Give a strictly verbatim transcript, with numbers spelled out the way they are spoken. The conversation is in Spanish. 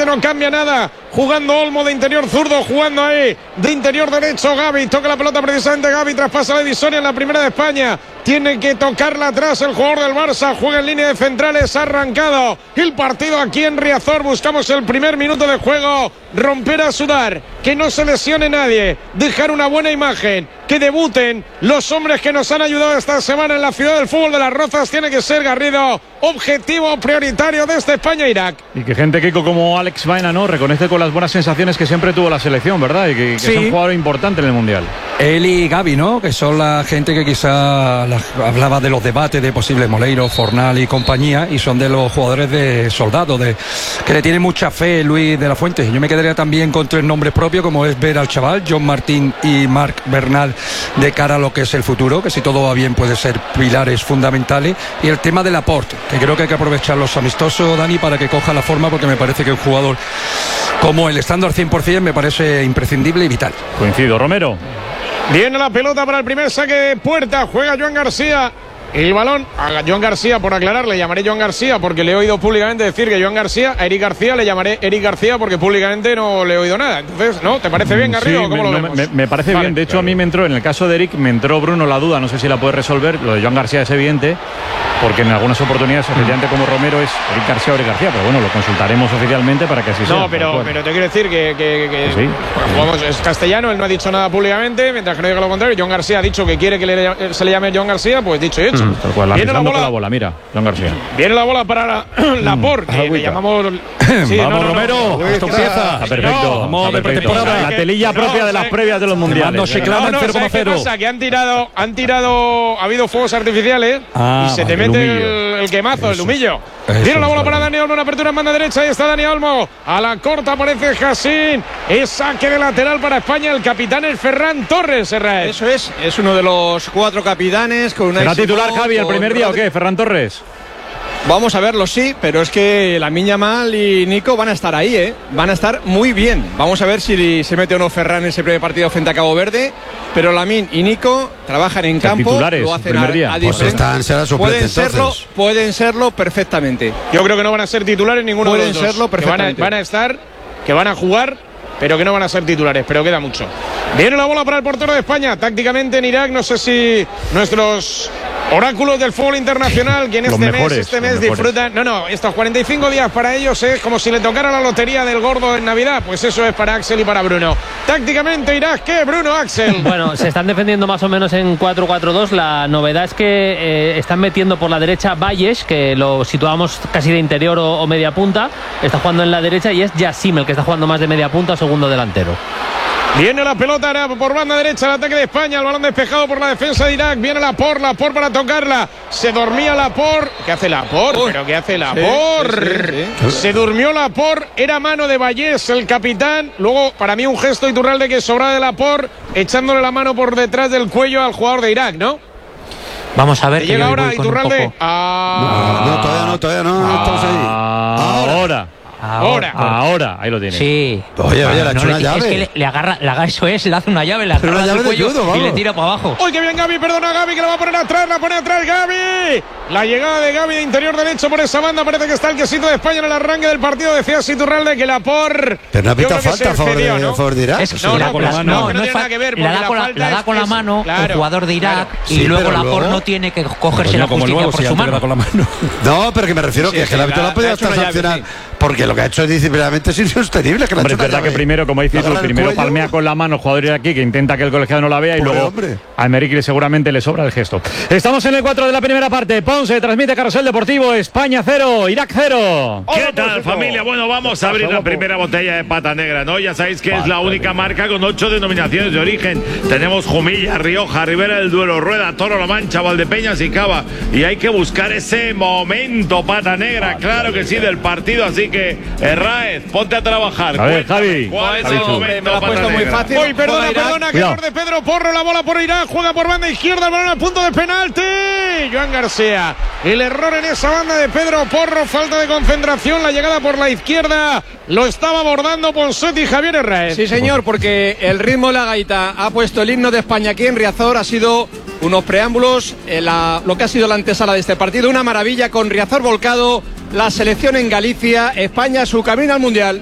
prácticamente no cambia nada. Jugando Olmo de interior zurdo, jugando ahí de interior derecho Gavi. Toca la pelota precisamente Gavi, traspasa la divisoria en la primera de España. Tiene que tocarla atrás el jugador del Barça. Juega en línea de centrales. Ha arrancado el partido aquí en Riazor. Buscamos el primer minuto de juego. Romper a sudar. Que no se lesione nadie. Dejar una buena imagen. Que debuten los hombres que nos han ayudado esta semana en la ciudad del fútbol de Las Rozas. Tiene que ser Garrido objetivo prioritario de este España-Irak. Y que gente, Kiko, como Alex Baena, ¿no? Reconoce con las buenas sensaciones que siempre tuvo la selección, ¿verdad? Y que, que sí. Es un jugador importante en el Mundial. Él y Gavi, ¿no? Que son la gente que quizá la, hablaba de los debates de posibles Moleiro, Fornal y compañía, y son de los jugadores de soldado, de, que le tiene mucha fe Luis de la Fuente. Yo me quedaría también con tres nombres propios, como es ver al chaval, John Martín y Marc Bernal, de cara a lo que es el futuro, que si todo va bien puede ser pilares fundamentales. Y el tema del aporte, que creo que hay que aprovechar los amistosos, Dani, para que coja la forma, porque me parece que un jugador como él, estando al cien por ciento, me parece imprescindible y vital. Coincido. Romero. Viene la pelota para el primer saque de puerta. Juega Joan García. El balón a Joan García, por aclarar, le llamaré Joan García porque le he oído públicamente decir que Joan García, a Eric García le llamaré Eric García porque públicamente no le he oído nada. Entonces, ¿no? ¿Te parece bien, Garrido? Sí, ¿Cómo me, lo no, vemos? Me, me parece vale, bien. De hecho, claro. A mí me entró, en el caso de Eric, me entró Bruno la duda. No sé si la puede resolver. Lo de Joan García es evidente, porque en algunas oportunidades, efectivamente, como Romero es Eric García o Eric García. Pero bueno, lo consultaremos oficialmente para que así sea. No, pero, pero te quiero decir que, que, que sí. Vamos, es castellano, él no ha dicho nada públicamente, mientras que no diga lo contrario. Joan García ha dicho que quiere que le, se le llame Joan García, pues dicho y hecho. Mm, tal cual, Viene la bola. La bola, mira, Joan García. Viene la bola para la, la por, que le llamamos. Sí, vamos, no, no, Romero, no, esto empieza. Está perfecto. Vamos está de perfecto. pretemporada. La telilla no, propia de las previas de los mundiales. No se clama en cero coma cero. ¿Qué pasa? Que han tirado, han tirado, ha habido fuegos artificiales ah, y se vale, te mete el, el, el quemazo, eso, el humillo. Eso, Viene la bola vale. para Dani Olmo, una apertura en banda derecha. Ahí está Dani Olmo. A la corta aparece Jacín. Es saque de lateral para España. El capitán es Ferran Torres, Serraez. Eso es, es uno de los cuatro capitanes con una. ¿Será titular Javi el primer día o qué? ¿Ferran Torres? Vamos a verlo, sí, pero es que Lamine Yamal y Nico van a estar ahí, ¿eh? Van a estar muy bien. Vamos a ver si se mete o no Ferran en ese primer partido frente a Cabo Verde. Pero Lamine y Nico trabajan en campo, titulares, lo hacen primer a, día. a Pues están, será suplente, pueden serlo, entonces. pueden serlo perfectamente. Yo creo que no van a ser titulares ninguno Pueden de los dos. serlo Que van, a, perfectamente. van a estar, que van a jugar, pero que no van a ser titulares, pero queda mucho. Viene la bola para el portero de España. Tácticamente en Irak, no sé si nuestros oráculos del fútbol internacional, que en este mejores, mes, este mes los disfrutan. No, no, estos cuarenta y cinco días para ellos es como si le tocara la lotería del gordo en Navidad. Pues eso es para Axel y para Bruno. Tácticamente Irak, ¿qué, Bruno, Axel? Bueno, se están defendiendo más o menos en cuatro cuatro dos. La novedad es que eh, están metiendo por la derecha Valles, que lo situamos casi de interior o, o media punta. Está jugando en la derecha, y es Yassim el que está jugando más de media punta o segundo delantero. Viene la pelota por banda derecha, el ataque de España, el balón despejado por la defensa de Irak. Viene la por, la por para tocarla. Se dormía la por. ¿Qué hace la por? Uy. ¿Pero qué hace la Sí, por? sí, sí, sí. Se durmió la por. Era mano de Vallés, el capitán. Luego, para mí, un gesto Iturralde que sobra de la por, echándole la mano por detrás del cuello al jugador de Irak, ¿no? Vamos a ver. ¿Te Que llega yo ahora voy con un Iturralde? poco- Ah. No, no, todavía no, todavía no, no estamos ahí. Ahora. Ahora. Ahora. Ahora. Ahí lo tienes. Sí. Oye, oye, le ha hecho le- una llave. Es que le, le agarra, le agarra, eso es, le hace una llave, le Pero agarra una del llave de cuello judo, y vamos. le tira para abajo. ¡Uy, qué bien Gavi! Perdona Gavi, que la va a poner atrás, la pone atrás Gavi. La llegada de Gavi de interior derecho por esa banda. Parece que está el quesito de España en el arranque del partido. Decía Iturralde que la por. Pero no ha yo pitado creo que falta a se favor de, excedió, ¿no? a favor de Irak. Eso sí, No, la- no, la- no, no, que no no tiene es nada fa- que ver, la porque da la con la, falta la da es- con la es- mano claro, el jugador de Irak, claro. y Sí, luego pero la por luego- no tiene que cogerse Coño, la como justicia luego, por si su antes le da mano. con la mano. No, pero que me refiero Sí, que, sí, que el sí, árbitro la- no ha podido le ha hecho hasta una llave, sancionar. sí. Porque lo que ha hecho disciplinariamente es insostenible. Que le ha Hombre, hecho es verdad una que llave. primero, como dices Le tú, agarra el primero cuello. palmea con la mano el jugador de aquí, que intenta que el colegiado no la vea, y Pobre luego hombre. a Emerick seguramente le sobra el gesto. Estamos en el cuatro de la primera parte. Ponce transmite Carrusel Deportivo. España cero, Irak cero. ¿Qué tal, familia? Bueno, vamos a abrir la primera botella de pata negra, ¿no? Ya sabéis que es la única marca con ocho denominaciones de origen. Tenemos Jumilla, Rioja, Ribera del Duero, Rueda, Toro, La Mancha, Valdepeñas y Cava. Y hay que buscar ese momento, pata negra, claro que sí, del partido. Así que, Herráez, ponte a trabajar. A ver, Cuéntame, Javi. ¿cuál es Javi, el tú. momento, Me lo ha pata puesto muy negra? fácil. Uy, perdona, Juega Irak. perdona, que Cuidado. error de Pedro Porro, la bola por Irak, juega por banda izquierda, el balón a punto de penalti. Joan García, el error en esa banda de Pedro Porro, falta de concentración, la llegada por la izquierda, lo estaba abordando Ponseti y Javier Herráez. Sí, señor, porque el ritmo de la gaita ha puesto el himno de España aquí en Riazor. Ha sido unos preámbulos, en la, lo que ha sido la antesala de este partido. Una maravilla con Riazor volcado, la selección en Galicia, España su camino al Mundial.